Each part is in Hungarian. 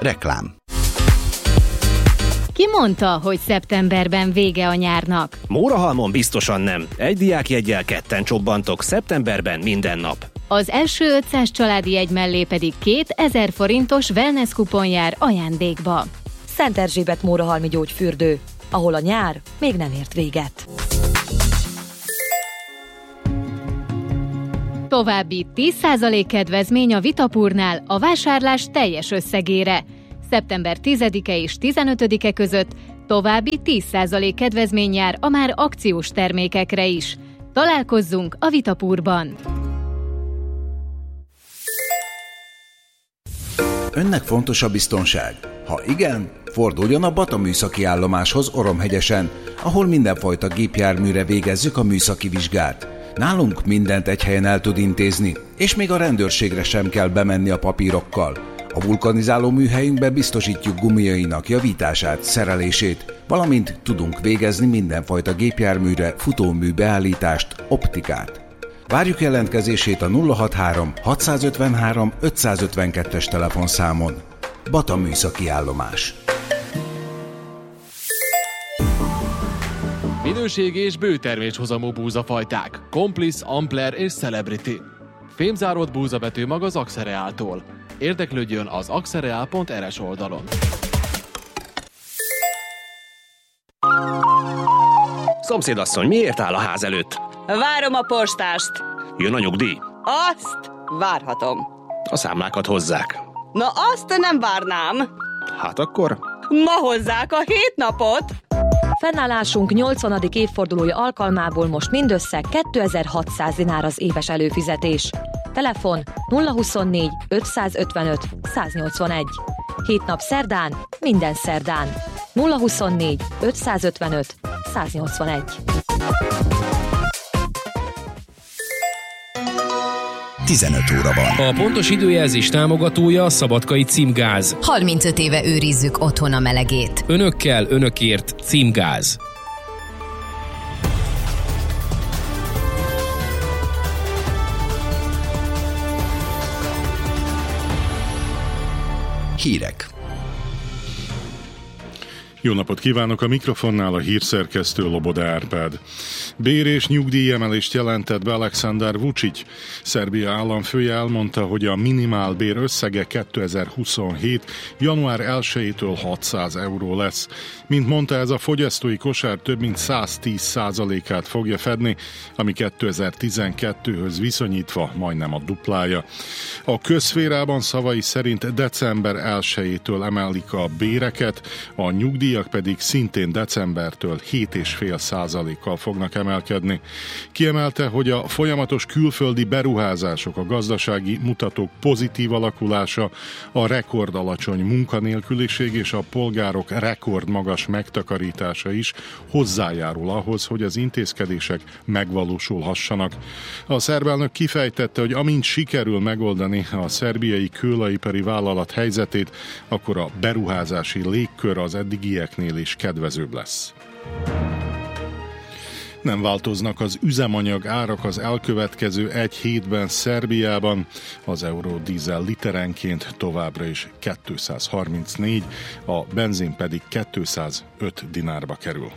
Reklám. Ki mondta, hogy szeptemberben vége a nyárnak? Mórahalmon biztosan nem. Egy diákjeggyel ketten csobbantok szeptemberben minden nap. Az első 500 családi jegy mellé pedig 2000 forintos wellness kupon jár ajándékba. Szent Erzsébet Mórahalmi gyógyfürdő, ahol a nyár még nem ért véget. További 10% kedvezmény a Vitapurnál a vásárlás teljes összegére. Szeptember 10-e és 15-e között további 10% kedvezmény jár a már akciós termékekre is. Találkozzunk a Vitapurban! Önnek fontos a biztonság? Ha igen, forduljon a Bata műszaki állomáshoz Oromhegyesen, ahol mindenfajta gépjárműre végezzük a műszaki vizsgát. Nálunk mindent egy helyen el tud intézni, és még a rendőrségre sem kell bemenni a papírokkal. A vulkanizáló műhelyünkbe biztosítjuk gumiainak javítását, szerelését, valamint tudunk végezni mindenfajta gépjárműre futómű beállítást, optikát. Várjuk jelentkezését a 063 653 552-es telefonszámon. Bata műszaki állomás. Minőségi és bőterméshozamú búzafajták. Complice, Ampler és Celebrity. Fémzáródott búzabetű mag az Axereáltól. Érdeklődjön az axereal.rs oldalon. Szomszédasszony, miért áll a ház előtt? Várom a postást. Jön a nyugdíj? Azt várhatom. A számlákat hozzák. Na azt nem várnám. Hát akkor? Ma hozzák a 7 napot. Fennállásunk 80. évfordulója alkalmából most mindössze 2600 dinár az éves előfizetés. Telefon 024 555 181. 7 nap szerdán, minden szerdán. 024 555 181. 15 óra van. A pontos időjelzés támogatója a Szabadkai Címgáz. 35 éve őrizzük otthon a melegét. Önökkel, önökért Címgáz. Hírek. Jó napot kívánok, a mikrofonnál a hírszerkesztő Loboda Árpád. Bér- és nyugdíjemelést jelentett be Aleksandar Vučić. Szerbia államfője elmondta, hogy a minimálbér összege 2027. január 1-től 600 euró lesz. Mint mondta, ez a fogyasztói kosár több mint 110%-át fogja fedni, ami 2012-höz viszonyítva majdnem a duplája. A közszférában szavai szerint december 1-től emelik a béreket, a nyugdíjak pedig szintén decembertől 7,5%-kal fognak emelkedni. Kiemelte, hogy a folyamatos külföldi beruházások, a gazdasági mutatók pozitív alakulása, a rekordalacsony munkanélküliség és a polgárok rekordmagas megtakarítása is hozzájárul ahhoz, hogy az intézkedések megvalósulhassanak. A szerb elnök kifejtette, hogy amint sikerül megoldani a szerbiai kőolajipari vállalat helyzetét, akkor a beruházási légkör az eddigieknél is kedvezőbb lesz. Nem változnak az üzemanyag árak az elkövetkező egy hétben Szerbiában. Az Eurodízel literenként továbbra is 234, a benzin pedig 205 dinárba kerül.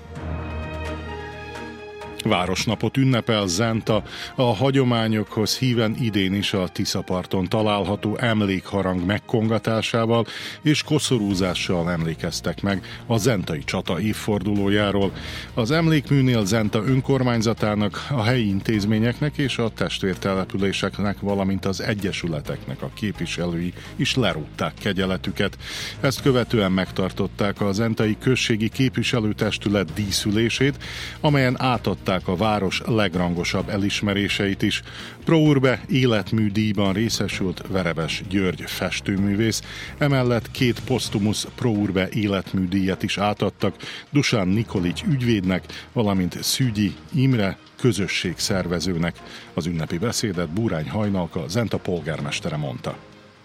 Városnapot ünnepel Zenta, a hagyományokhoz híven idén is a Tiszaparton található emlékharang megkongatásával és koszorúzással emlékeztek meg a zentai csata évfordulójáról. Az emlékműnél Zenta önkormányzatának, a helyi intézményeknek és a testvértelepüléseknek, valamint az egyesületeknek a képviselői is lerúgták kegyeletüket. Ezt követően megtartották a zentai községi képviselőtestület díszülését, amelyen átadták a város legrangosabb elismeréseit is. Pro Urbe életműdíjban részesült Verebes György festőművész, emellett 2 posztumusz Pro Urbe életműdíjat is átadtak Dusan Nikolić ügyvédnek, valamint Szügyi Imre közösségszervezőnek. Az ünnepi beszédet Búrány Hajnalka, Zenta polgármestere mondta.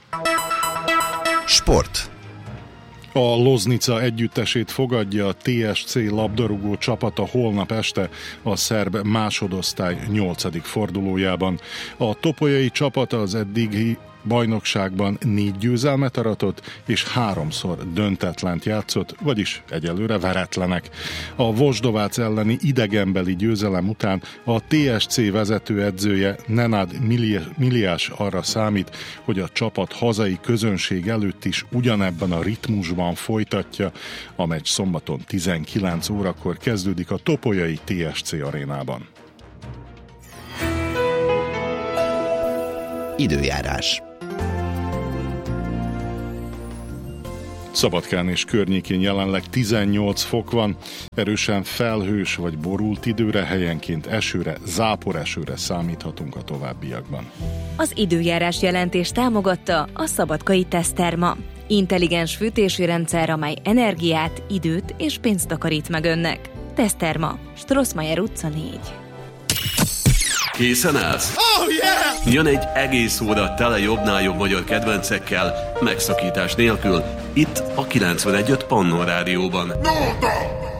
Sport. A Loznica együttesét fogadja a TSC labdarúgó csapata holnap este a szerb másodosztály 8. fordulójában. A topolyai csapat az eddigi Bajnokságban 4 győzelmet aratott, és 3-szor döntetlent játszott, vagyis egyelőre veretlenek. A Vosdovác elleni idegenbeli győzelem után a TSC vezetőedzője Nenad Miliás arra számít, hogy a csapat hazai közönség előtt is ugyanebben a ritmusban folytatja. A meccs szombaton 19 órakor kezdődik a topolyai TSC arénában. Időjárás. Szabadkán és környékén jelenleg 18 fok van, erősen felhős vagy borult időre, helyenként esőre, záporesőre számíthatunk a továbbiakban. Az időjárás jelentést támogatta a Szabadkai Teszterma. Intelligens fűtési rendszer, amely energiát, időt és pénzt takarít meg önnek. Teszterma, Strossmayer utca 4. Készen állsz? Oh, yeah! Jön egy egész óra tele jobbnál jobb magyar kedvencekkel, megszakítás nélkül, itt a 91.5 Pannón Rádióban. No!